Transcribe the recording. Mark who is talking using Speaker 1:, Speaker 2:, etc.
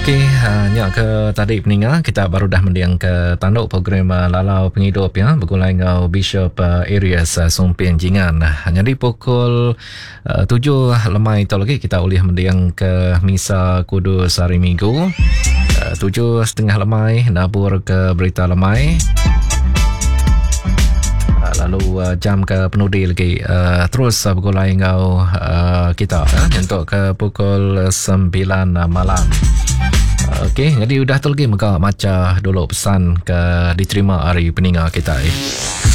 Speaker 1: Okey, nyak ke tadi peninga kita baru dah mendiang ke tanduk program Lalau Penghidup ya bergulai dengan Bishop Areas Sumpin Jingan. Jadi pukul 7 lemai tu lagi kita boleh mendiang ke Misa Kudus hari Minggu. 7:30 lemai nabur ke berita lemai. Lalu jam ke penudi lagi terus bergulai dengan kita untuk ke pukul 9 malam. Okey, jadi udah tu lagi muka macam dulu pesan ke diterima hari peninga kita